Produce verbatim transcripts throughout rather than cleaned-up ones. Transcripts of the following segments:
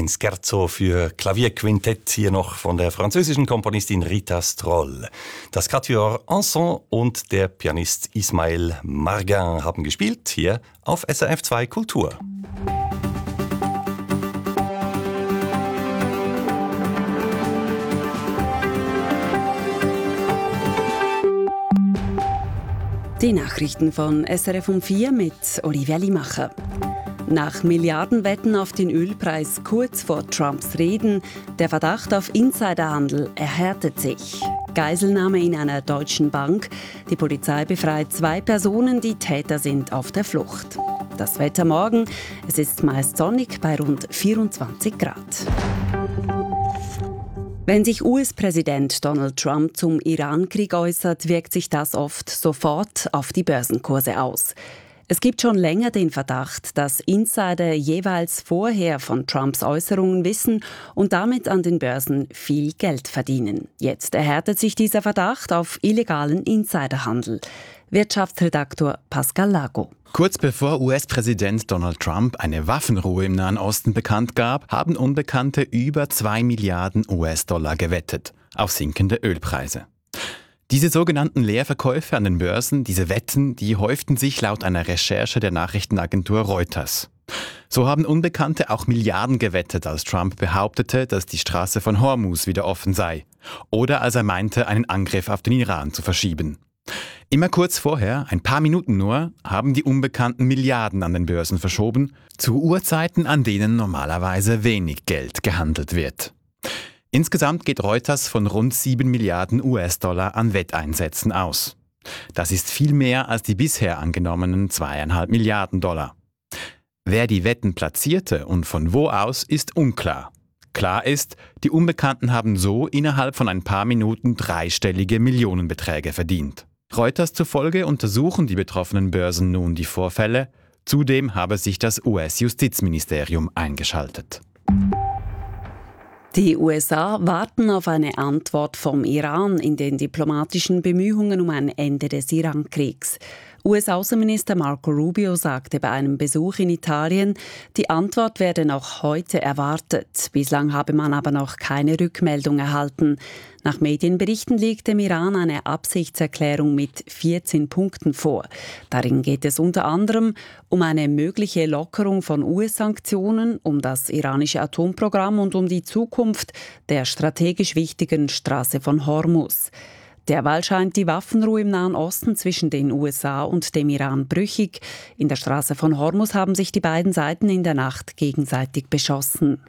Ein Scherzo für Klavierquintett hier noch von der französischen Komponistin Rita Stroll. Das Quatuor Anson und der Pianist Ismaël Margin haben gespielt, hier auf S R F zwei Kultur. Die Nachrichten von S R F um vier mit Olivia Limacher. Nach Milliardenwetten auf den Ölpreis kurz vor Trumps Reden, der Verdacht auf Insiderhandel erhärtet sich. Geiselnahme in einer deutschen Bank. Die Polizei befreit zwei Personen, die Täter sind auf der Flucht. Das Wetter morgen. Es ist meist sonnig bei rund vierundzwanzig Grad. Wenn sich U S-Präsident Donald Trump zum Iran-Krieg äußert, wirkt sich das oft sofort auf die Börsenkurse aus. Es gibt schon länger den Verdacht, dass Insider jeweils vorher von Trumps Äußerungen wissen und damit an den Börsen viel Geld verdienen. Jetzt erhärtet sich dieser Verdacht auf illegalen Insiderhandel. Wirtschaftsredaktor Pascal Lago. Kurz bevor U S-Präsident Donald Trump eine Waffenruhe im Nahen Osten bekannt gab, haben Unbekannte über zwei Milliarden U S-Dollar gewettet auf sinkende Ölpreise. Diese sogenannten Leerverkäufe an den Börsen, diese Wetten, die häuften sich laut einer Recherche der Nachrichtenagentur Reuters. So haben Unbekannte auch Milliarden gewettet, als Trump behauptete, dass die Straße von Hormuz wieder offen sei. Oder als er meinte, einen Angriff auf den Iran zu verschieben. Immer kurz vorher, ein paar Minuten nur, haben die Unbekannten Milliarden an den Börsen verschoben, zu Uhrzeiten, an denen normalerweise wenig Geld gehandelt wird. Insgesamt geht Reuters von rund sieben Milliarden U S-Dollar an Wetteinsätzen aus. Das ist viel mehr als die bisher angenommenen zweieinhalb Milliarden Dollar. Wer die Wetten platzierte und von wo aus, ist unklar. Klar ist, die Unbekannten haben so innerhalb von ein paar Minuten dreistellige Millionenbeträge verdient. Reuters zufolge untersuchen die betroffenen Börsen nun die Vorfälle. Zudem habe sich das U S-Justizministerium eingeschaltet. Die U S A warten auf eine Antwort vom Iran in den diplomatischen Bemühungen um ein Ende des Iran-Kriegs. U S-Außenminister Marco Rubio sagte bei einem Besuch in Italien, die Antwort werde noch heute erwartet. Bislang habe man aber noch keine Rückmeldung erhalten. Nach Medienberichten liegt dem Iran eine Absichtserklärung mit vierzehn Punkten vor. Darin geht es unter anderem um eine mögliche Lockerung von U S-Sanktionen, um das iranische Atomprogramm und um die Zukunft der strategisch wichtigen Straße von Hormuz. Derweil scheint die Waffenruhe im Nahen Osten zwischen den U S A und dem Iran brüchig. In der Straße von Hormuz haben sich die beiden Seiten in der Nacht gegenseitig beschossen.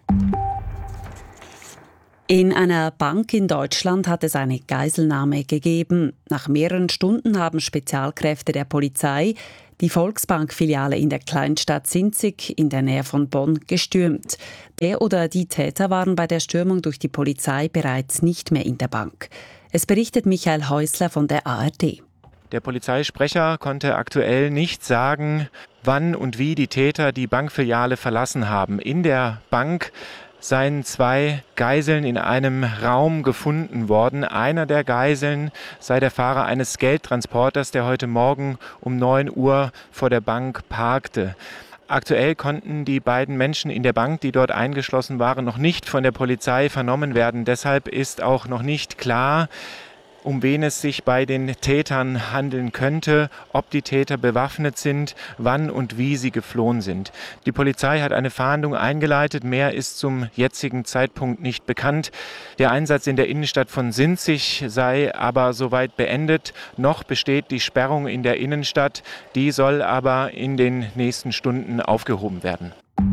In einer Bank in Deutschland hat es eine Geiselnahme gegeben. Nach mehreren Stunden haben Spezialkräfte der Polizei die Volksbank-Filiale in der Kleinstadt Sinzig in der Nähe von Bonn gestürmt. Der oder die Täter waren bei der Stürmung durch die Polizei bereits nicht mehr in der Bank. Es berichtet Michael Häusler von der A R D. Der Polizeisprecher konnte aktuell nicht sagen, wann und wie die Täter die Bankfiliale verlassen haben. In der Bank seien zwei Geiseln in einem Raum gefunden worden. Einer der Geiseln sei der Fahrer eines Geldtransporters, der heute Morgen um neun Uhr vor der Bank parkte. Aktuell konnten die beiden Menschen in der Bank, die dort eingeschlossen waren, noch nicht von der Polizei vernommen werden. Deshalb ist auch noch nicht klar, um wen es sich bei den Tätern handeln könnte, ob die Täter bewaffnet sind, wann und wie sie geflohen sind. Die Polizei hat eine Fahndung eingeleitet, mehr ist zum jetzigen Zeitpunkt nicht bekannt. Der Einsatz in der Innenstadt von Sinzig sei aber soweit beendet. Noch besteht die Sperrung in der Innenstadt, die soll aber in den nächsten Stunden aufgehoben werden.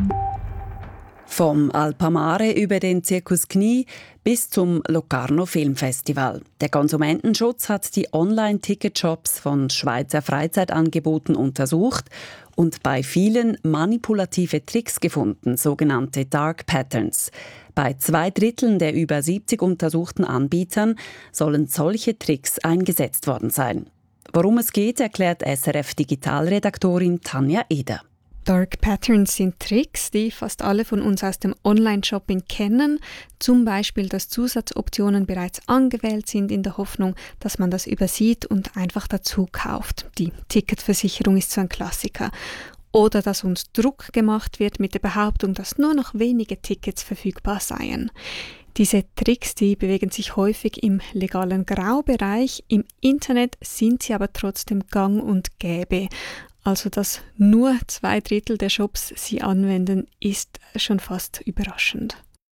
Vom Alpamare über den Circus Knie bis zum Locarno Filmfestival. Der Konsumentenschutz hat die Online-Ticketshops von Schweizer Freizeitangeboten untersucht und bei vielen manipulative Tricks gefunden, sogenannte Dark Patterns. Bei zwei Dritteln der über siebzig untersuchten Anbietern sollen solche Tricks eingesetzt worden sein. Worum es geht, erklärt S R F-Digitalredaktorin Tanja Eder. Dark Patterns sind Tricks, die fast alle von uns aus dem Online-Shopping kennen. Zum Beispiel, dass Zusatzoptionen bereits angewählt sind in der Hoffnung, dass man das übersieht und einfach dazu kauft. Die Ticketversicherung ist so ein Klassiker. oder dass uns Druck gemacht wird mit der Behauptung, dass nur noch wenige Tickets verfügbar seien. Diese Tricks, die bewegen sich häufig im legalen Graubereich, im Internet sind sie aber trotzdem gang und gäbe. Also dass nur zwei Drittel der Shops sie anwenden, ist schon fast überraschend.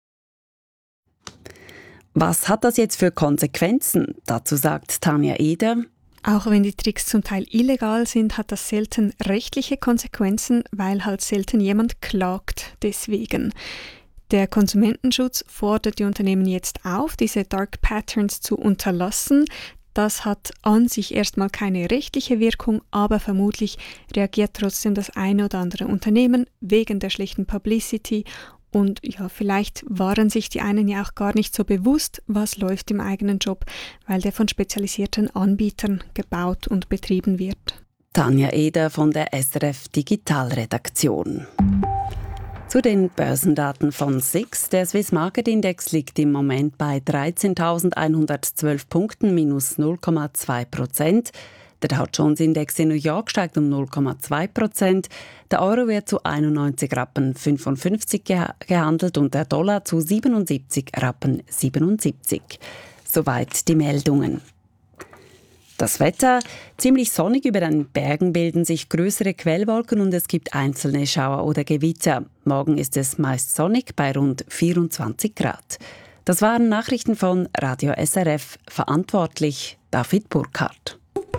Was hat das jetzt für Konsequenzen? Dazu sagt Tanja Eder: Auch wenn die Tricks zum Teil illegal sind, hat das selten rechtliche Konsequenzen, weil halt selten jemand klagt deswegen. Der Konsumentenschutz fordert die Unternehmen jetzt auf, diese Dark Patterns zu unterlassen. Das hat an sich erstmal keine rechtliche Wirkung, aber vermutlich reagiert trotzdem das eine oder andere Unternehmen wegen der schlechten Publicity. Und ja, vielleicht waren sich die einen ja auch gar nicht so bewusst, was läuft im eigenen Job, weil der von spezialisierten Anbietern gebaut und betrieben wird. Tanja Eder von der S R F Digitalredaktion. Zu den Börsendaten von S I X. Der Swiss Market Index liegt im Moment bei dreizehntausendeinhundertzwölf Punkten, minus null Komma zwei Prozent. Der Dow Jones Index in New York steigt um null Komma zwei Prozent. Der Euro wird zu einundneunzig Rappen fünfundfünfzig gehandelt und der Dollar zu siebenundsiebzig Rappen siebenundsiebzig. Soweit die Meldungen. Das Wetter: ziemlich sonnig, über den Bergen bilden sich größere Quellwolken und es gibt einzelne Schauer oder Gewitter. Morgen ist es meist sonnig bei rund vierundzwanzig Grad. Das waren Nachrichten von Radio S R F. Verantwortlich David Burkhardt.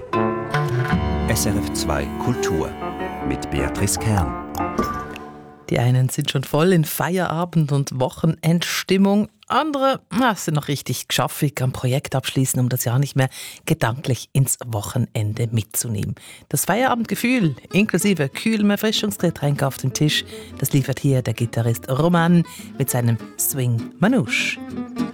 S R F zwei Kultur mit Beatrice Kern. Die einen sind schon voll in Feierabend- und Wochenendstimmung. Andere na, sind noch richtig geschaffig am Projekt abschließen, um das Jahr nicht mehr gedanklich ins Wochenende mitzunehmen. Das Feierabendgefühl inklusive kühlem Erfrischungsgetränk auf dem Tisch, das liefert hier der Gitarrist Roman mit seinem Swing Manouche.